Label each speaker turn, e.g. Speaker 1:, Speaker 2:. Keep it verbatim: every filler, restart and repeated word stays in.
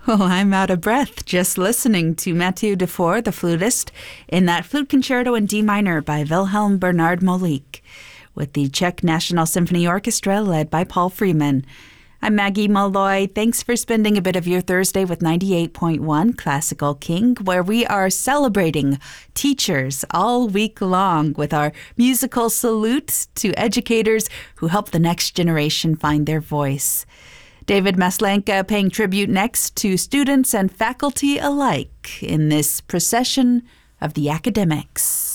Speaker 1: Oh, I'm out of breath just listening to Mathieu Dufour, the flutist, in that flute concerto in D minor by Wilhelm Bernard Molik, with the Czech National Symphony Orchestra led by Paul Freeman. I'm Maggie Malloy. Thanks for spending a bit of your Thursday with ninety-eight point one Classical King, where we are celebrating teachers all week long with our musical salute to educators who help the next generation find their voice. David Maslanka paying tribute next to students and faculty alike in this procession of the academics.